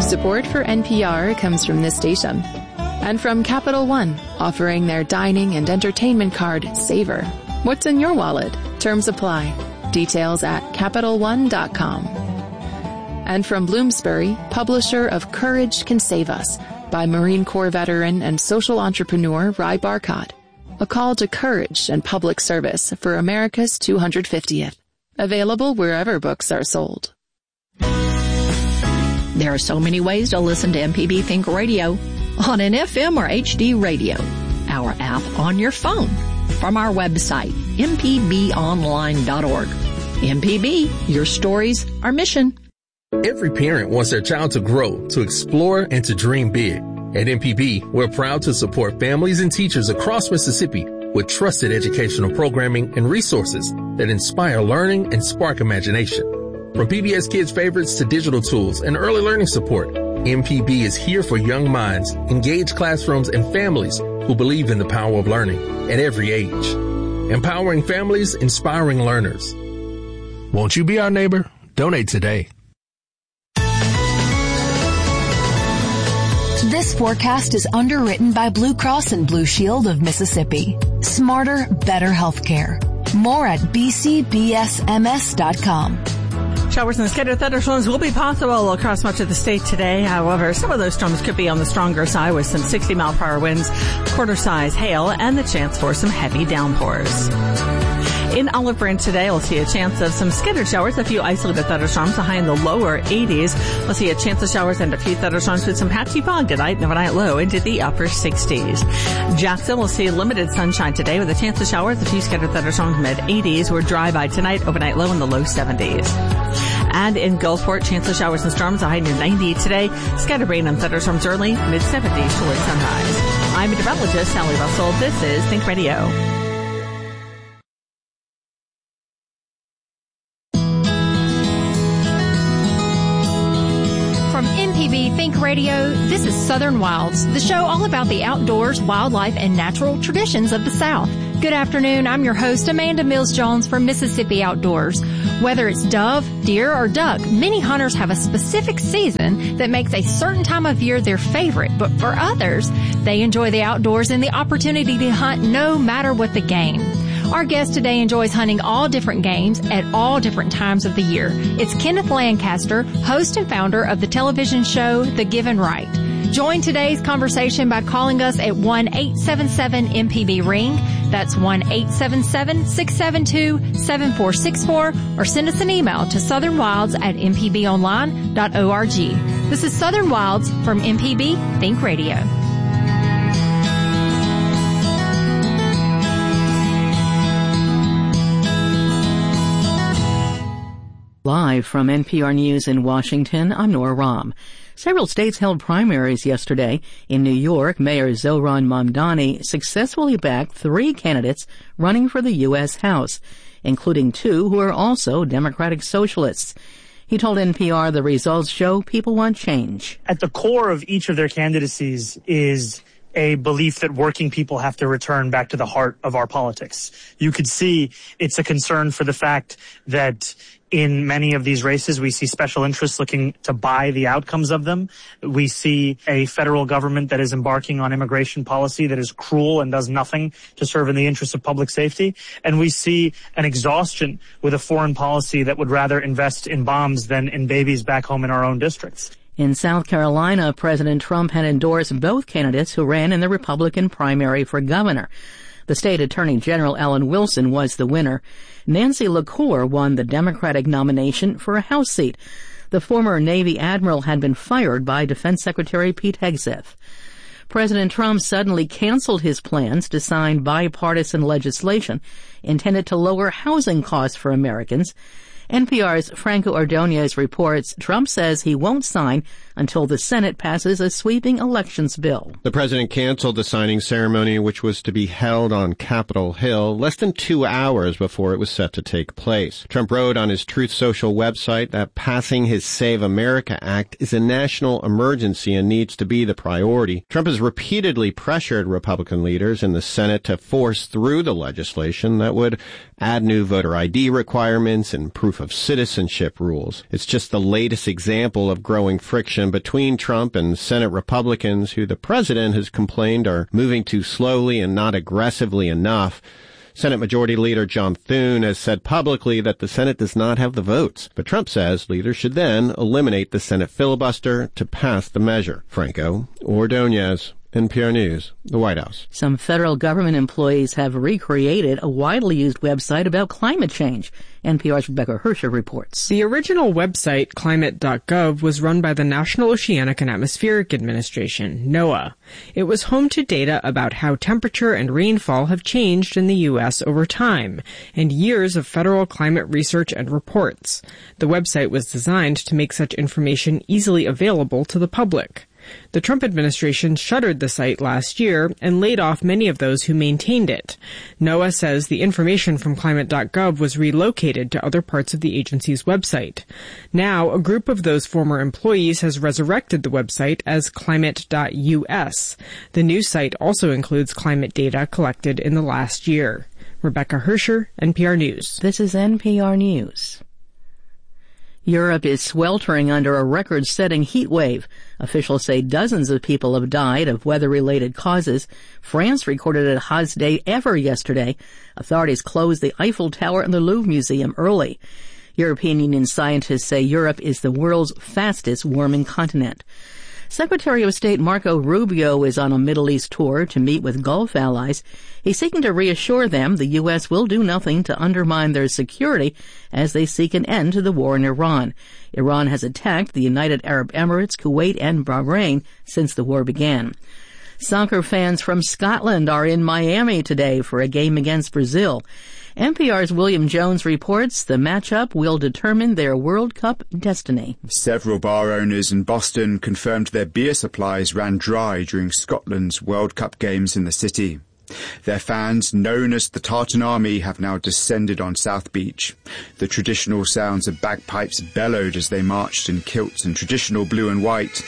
Support for NPR comes from this station and from Capital One, offering their dining and entertainment card, Savor. What's in your wallet? Terms apply. Details at CapitalOne.com. And from Bloomsbury, publisher of Courage Can Save Us by Marine Corps veteran and social entrepreneur Ry Barcott. A call to courage and public service for America's 250th. Available wherever books are sold. There are so many ways to listen to MPB Think Radio. On an FM or HD radio. Our app on your phone. From our website, mpbonline.org. MPB, your stories, our mission. Every parent wants their child to grow, to explore, and to dream big. At MPB, we're proud to support families and teachers across Mississippi with trusted educational programming and resources that inspire learning and spark imagination. From PBS Kids favorites to digital tools and early learning support, MPB is here for young minds, engaged classrooms, and families who believe in the power of learning at every age. Empowering families, inspiring learners. Won't you be our neighbor? Donate today. This forecast is underwritten by Blue Cross and Blue Shield of Mississippi. Smarter, better healthcare. More at bcbsms.com. Showers and scattered thunderstorms will be possible across much of the state today. However, some of those storms could be on the stronger side with some 60-mile-per-hour winds, quarter-size hail, and the chance for some heavy downpours. In Olive Branch today, we'll see a chance of some scattered showers, a few isolated thunderstorms, a high in the lower 80s. We'll see a chance of showers and a few thunderstorms with some patchy fog tonight, and overnight low into the upper 60s. Jackson will see limited sunshine today with a chance of showers, a few scattered thunderstorms, mid-80s. We're dry by tonight, overnight low in the low 70s. And in Gulfport, chance of showers and storms, a high near 90 today. Scattered rain and thunderstorms early, mid-70s towards sunrise. I'm meteorologist Sally Russell. This is Think Radio. MPB Think Radio, this is Southern Wilds, the show all about the outdoors, wildlife, and natural traditions of the South. Good afternoon, I'm your host, Amanda Mills-Jones from Mississippi Outdoors. Whether it's dove, deer, or duck, many hunters have a specific season that makes a certain time of year their favorite, but for others, they enjoy the outdoors and the opportunity to hunt no matter what the game. Our guest today enjoys hunting all different games at all different times of the year. It's Kenneth Lancaster, host and founder of the television show The Given Right. Join today's conversation by calling us at 1-877-MPB-RING. That's 1-877-672-7464, or send us an email to southernwilds@mpbonline.org. This is Southern Wilds from MPB Think Radio. Live from NPR News in Washington, I'm Nora Rahm. Several states held primaries yesterday. In New York, Mayor Zohran Mamdani successfully backed 3 candidates running for the U.S. House, including 2 who are also Democratic Socialists. He told NPR the results show people want change. At the core of each of their candidacies is a belief that working people have to return back to the heart of our politics. You could see it's a concern for the fact that in many of these races, we see special interests looking to buy the outcomes of them. We see a federal government that is embarking on immigration policy that is cruel and does nothing to serve in the interests of public safety. And we see an exhaustion with a foreign policy that would rather invest in bombs than in babies back home in our own districts. In South Carolina, President Trump had endorsed both candidates who ran in the Republican primary for governor. The state attorney general, Alan Wilson, was the winner. Nancy LaCour won the Democratic nomination for a House seat. The former Navy admiral had been fired by Defense Secretary Pete Hegseth. President Trump suddenly canceled his plans to sign bipartisan legislation intended to lower housing costs for Americans. NPR's Franco Ordonez reports Trump says he won't sign until the Senate passes a sweeping elections bill. The president canceled the signing ceremony, which was to be held on Capitol Hill, less than 2 hours before it was set to take place. Trump wrote on his Truth Social website that passing his Save America Act is a national emergency and needs to be the priority. Trump has repeatedly pressured Republican leaders in the Senate to force through the legislation that would add new voter ID requirements and proof proof of citizenship rules. It's just the latest example of growing friction between Trump and Senate Republicans, who the president has complained are moving too slowly and not aggressively enough. Senate Majority Leader John Thune has said publicly that the Senate does not have the votes, but Trump says leaders should then eliminate the Senate filibuster to pass the measure. Franco Ordonez, NPR News, the White House. Some federal government employees have recreated a widely used website about climate change. NPR's Rebecca Hersher reports. The original website, climate.gov, was run by the National Oceanic and Atmospheric Administration, NOAA. It was home to data about how temperature and rainfall have changed in the U.S. over time, and years of federal climate research and reports. The website was designed to make such information easily available to the public. The Trump administration shuttered the site last year and laid off many of those who maintained it. NOAA says the information from climate.gov was relocated to other parts of the agency's website. Now, a group of those former employees has resurrected the website as climate.us. The new site also includes climate data collected in the last year. Rebecca Hersher, NPR News. This is NPR News. Europe is sweltering under a record-setting heat wave. Officials say dozens of people have died of weather-related causes. France recorded its hottest day ever yesterday. Authorities closed the Eiffel Tower and the Louvre Museum early. European Union scientists say Europe is the world's fastest warming continent. Secretary of State Marco Rubio is on a Middle East tour to meet with Gulf allies. He's seeking to reassure them the U.S. will do nothing to undermine their security as they seek an end to the war in Iran. Iran has attacked the United Arab Emirates, Kuwait, and Bahrain since the war began. Soccer fans from Scotland are in Miami today for a game against Brazil. NPR's William Jones reports the matchup will determine their World Cup destiny. Several bar owners in Boston confirmed their beer supplies ran dry during Scotland's World Cup games in the city. Their fans, known as the Tartan Army, have now descended on South Beach. The traditional sounds of bagpipes bellowed as they marched in kilts and traditional blue and white.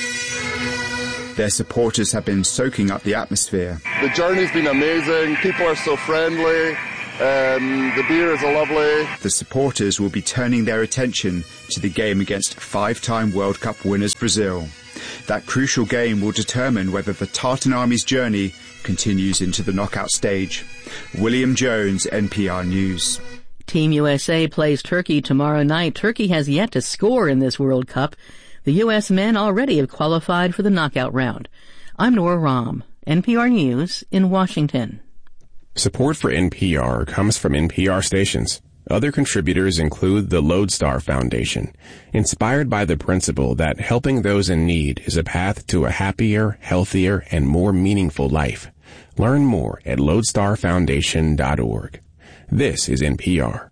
Their supporters have been soaking up the atmosphere. The journey's been amazing. People are so friendly. The beer is lovely. The supporters will be turning their attention to the game against five-time World Cup winners Brazil. That crucial game will determine whether the Tartan Army's journey continues into the knockout stage. William Jones, NPR News. Team USA plays Turkey tomorrow night. Turkey has yet to score in this World Cup. The U.S. men already have qualified for the knockout round. I'm Nora Rahm, NPR News in Washington. Support for NPR comes from NPR stations. Other contributors include the Lodestar Foundation, inspired by the principle that helping those in need is a path to a happier, healthier, and more meaningful life. Learn more at lodestarfoundation.org. This is NPR.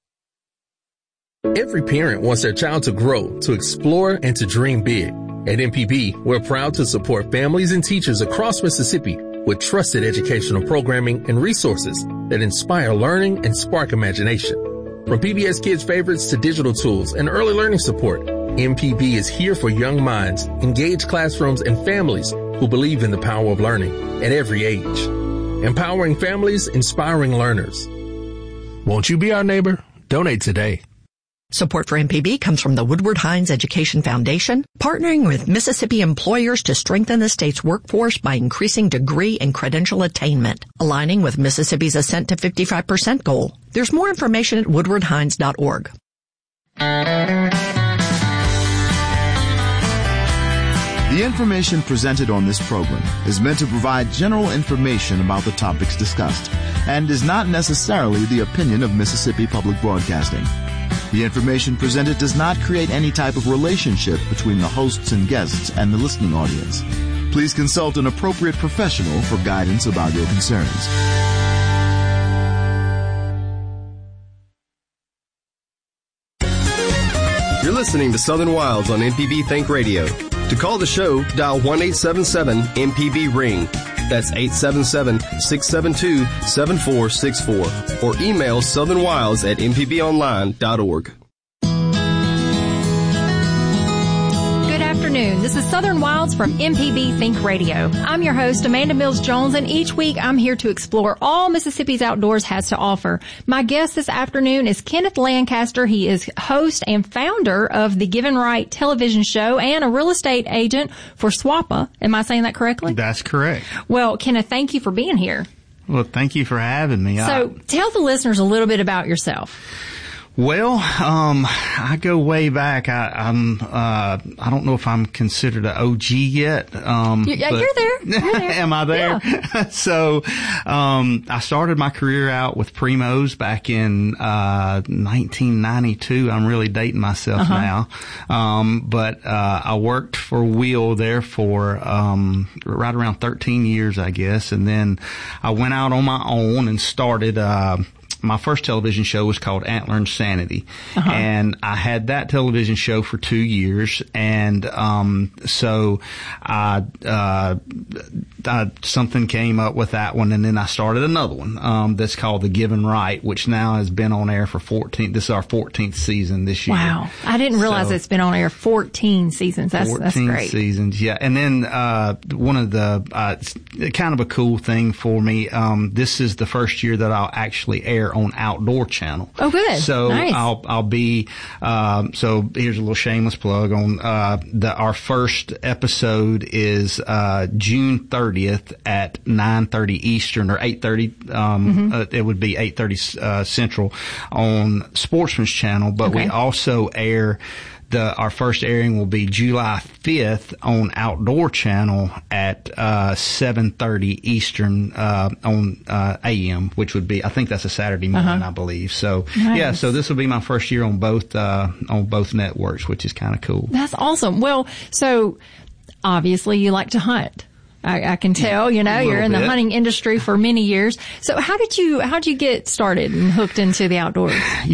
Every parent wants their child to grow, to explore, and to dream big. At MPB, we're proud to support families and teachers across Mississippi with trusted educational programming and resources that inspire learning and spark imagination. From PBS Kids favorites to digital tools and early learning support, MPB is here for young minds, engaged classrooms, and families who believe in the power of learning at every age. Empowering families, inspiring learners. Won't you be our neighbor? Donate today. Support for MPB comes from the Woodward Hines Education Foundation, partnering with Mississippi employers to strengthen the state's workforce by increasing degree and credential attainment, aligning with Mississippi's Ascent to 55% goal. There's more information at woodwardhines.org. The information presented on this program is meant to provide general information about the topics discussed and is not necessarily the opinion of Mississippi Public Broadcasting. The information presented does not create any type of relationship between the hosts and guests and the listening audience. Please consult an appropriate professional for guidance about your concerns. You're listening to Southern Wilds on MPB Think Radio. To call the show, dial 1-877-MPB-RING. That's 877-672-7464. Or email southernwilds@mpbonline.org. Good afternoon. afternoon. This is Southern Wilds from MPB Think Radio. I'm your host, Amanda Mills Jones, and each week I'm here to explore all Mississippi's outdoors has to offer. My guest this afternoon is Kenneth Lancaster. He is host and founder of the Given Right television show and a real estate agent for SWAPA. Am I saying that correctly? That's correct. Well, Kenneth, thank you for being here. Well, thank you for having me. So tell the listeners a little bit about yourself. Well, I go way back. I don't know if I'm considered an OG yet. You're there. Am I there? Yeah. So, I started my career out with Primos back in, 1992. I'm really dating myself now. But I worked for Wheel there for, right around 13 years, I guess. And then I went out on my own and started, my first television show was called Antler and Sanity. And I had that television show for 2 years. And, so something came up with that one. And then I started another one, that's called The Given Right, which now has been on air for this is our 14th season this year. Wow. I didn't realize it's been on air 14 seasons. That's great. 14 seasons. Yeah. And then, one of the, kind of a cool thing for me, this is the first year that I'll actually air on Outdoor Channel. Oh, good. So nice. I'll be, so here's a little shameless plug on, our first episode is, June 30th at 9:30 Eastern or 8:30, it would be 8:30, Central on Sportsman's Channel, but we also air our first airing will be July 5th on Outdoor Channel at 7:30 Eastern on AM, which would be, I think that's a Saturday morning, I believe. So yeah, so this will be my first year on both networks, which is kind of cool. That's awesome. Well, so obviously you like to hunt. I can tell, you're in the hunting industry for many years. So how'd you get started and hooked into the outdoors?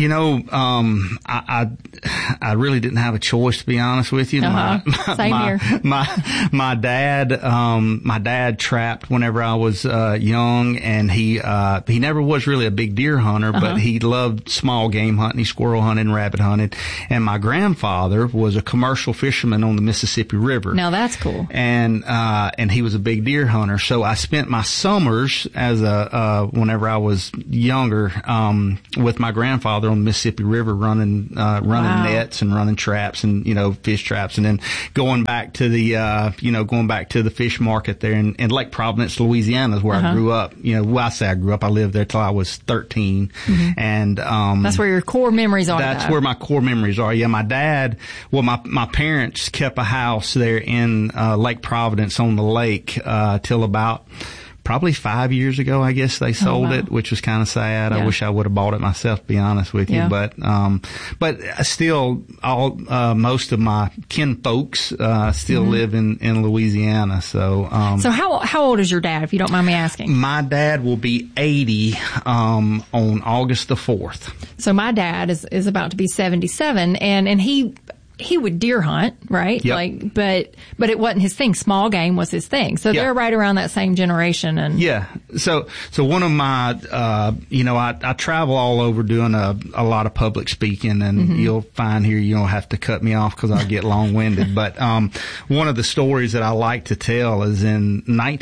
I really didn't have a choice, to be honest with you. Same here. My dad trapped whenever I was, young, and he never was really a big deer hunter, but he loved small game hunting. He squirrel hunted and rabbit hunted. And my grandfather was a commercial fisherman on the Mississippi River. Now that's cool. And he was a big deer hunter. So I spent my summers as whenever I was younger, with my grandfather on the Mississippi River running nets and running traps and, fish traps, and then going back to the fish market there in Lake Providence, Louisiana is where I grew up. I say I grew up. I lived there till I was 13. And, that's where your core memories are. That's where my core memories are. Yeah. My parents kept a house there in, Lake Providence on the lake, till about probably 5 years ago, I guess they sold it, which was kind of sad. Yeah. I wish I would have bought it myself, to be honest with you. But still, most of my kin folks, still live in Louisiana. So how old is your dad, if you don't mind me asking? My dad will be 80, on August the 4th. So my dad is about to be 77, and he would deer hunt, right? Yep. But it wasn't his thing. Small game was his thing. So they're right around that same generation. And yeah. So one of my, I travel all over doing a lot of public speaking, and you'll find here you don't have to cut me off because I'll get long-winded. But, one of the stories that I like to tell is in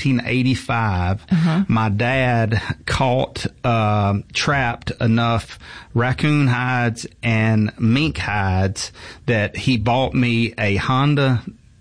1985, my dad trapped enough raccoon hides and mink hides that he bought me a Honda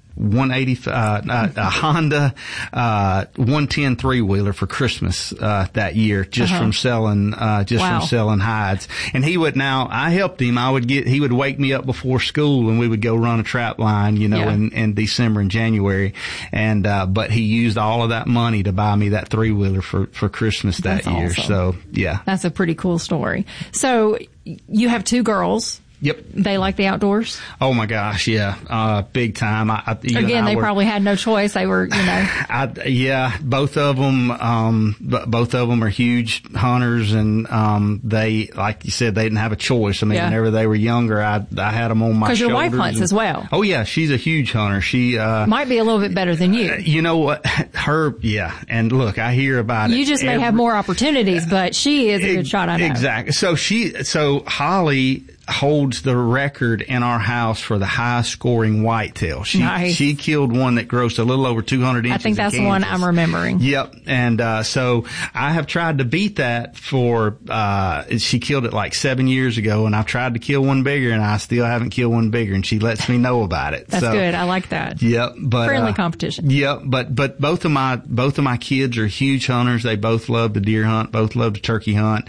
110 three-wheeler for Christmas, that year, just from selling hides. And I helped him. He would wake me up before school and we would go run a trap line, in December and January. And, but he used all of that money to buy me that three-wheeler for Christmas that year. Awesome. So, yeah. That's a pretty cool story. So you have two girls. Yep. They like the outdoors? Oh my gosh, yeah. Big time. They probably had no choice. They were, both of them are huge hunters, and, they, like you said, they didn't have a choice. I mean, whenever they were younger, I had them on my shoulders. 'Cause your wife hunts as well. Oh yeah, she's a huge hunter. She, might be a little bit better than you. You know what? And look, I hear about it. You just may have more opportunities, but she is a good shot, I know. Exactly. So Holly holds the record in our house for the highest scoring whitetail. She killed one that grossed a little over 200 inches. I think that's the one I'm remembering. Yep. And so I have tried to beat that for she killed it like 7 years ago, and I've tried to kill one bigger, and I still haven't killed one bigger, and she lets me know about it. That's good. I like that. Yep. But friendly competition. Yep. But both of my kids are huge hunters. They both love to deer hunt, both love to turkey hunt.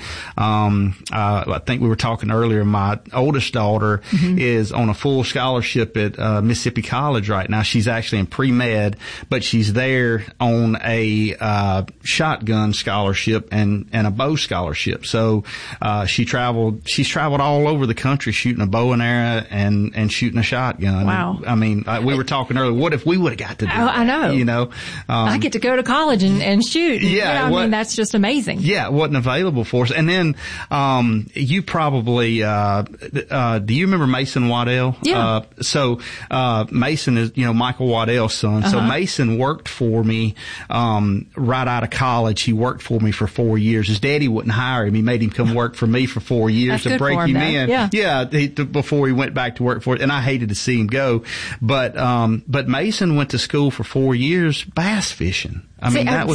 I think we were talking earlier, my oldest daughter is on a full scholarship at Mississippi College right now. She's actually in pre-med, but she's there on a shotgun scholarship and a bow scholarship. So she's traveled all over the country shooting a bow and arrow and shooting a shotgun. Wow. I mean, we were talking earlier, what if we would have got to do that? I know. You know, I get to go to college and shoot. Yeah. I mean, that's just amazing. Yeah, it wasn't available for us. And then you probably do you remember Mason Waddell? Yeah. So Mason is, Michael Waddell's son. So Mason worked for me right out of college. He worked for me for 4 years. His daddy wouldn't hire him. He made him come work for me for 4 years to break him in. Yeah. Before he went back to work for it. And I hated to see him go. But Mason went to school for 4 years bass fishing. I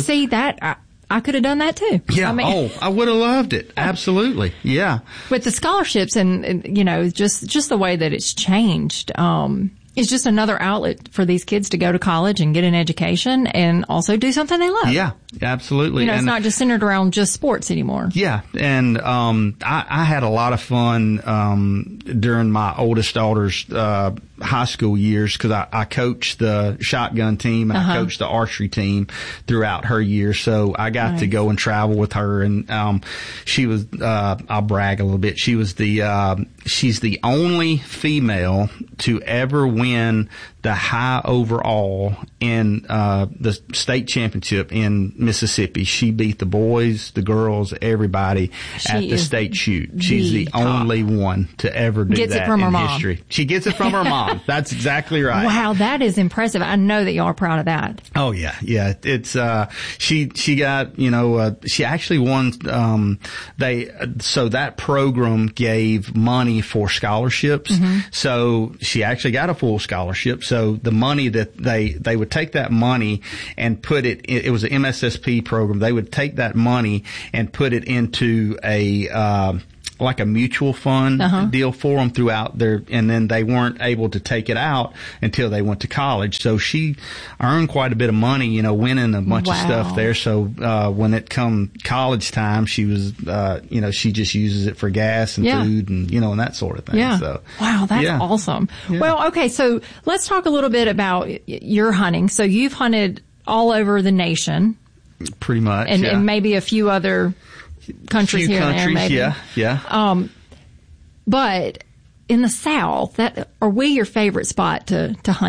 could have done that too. Yeah. I would have loved it. Absolutely. Yeah. With the scholarships and just the way that it's changed, it's just another outlet for these kids to go to college and get an education and also do something they love. Yeah, absolutely. It's not just centered around just sports anymore. Yeah. And, I had a lot of fun, during my oldest daughter's, high school years because I coached the shotgun team and I coached the archery team throughout her years. So I got to go and travel with her, and she was I'll brag a little bit. She's the only female to ever win the high overall in the state championship in Mississippi. She beat the boys, the girls, everybody at the state shoot. She's the only one to ever do that in history. She gets it from her mom. That's exactly right. Wow, that is impressive. I know that y'all are proud of that. Oh yeah, yeah. It's she got she actually won. So that program gave money for scholarships. So she actually got a full scholarship. So the money that they would take that money and put it was an MSSP program. They would take that money and put it into like a mutual fund deal for them throughout and then they weren't able to take it out until they went to college. So she earned quite a bit of money, winning a bunch of stuff there. So, when it come college time, she was, she just uses it for gas and food and, and that sort of thing. Yeah. So, wow, that's awesome. Yeah. Well, okay. So let's talk a little bit about your hunting. So you've hunted all over the nation. Pretty much. And maybe a few other countries here and there, maybe. Yeah. But in the South, are we your favorite spot to hunt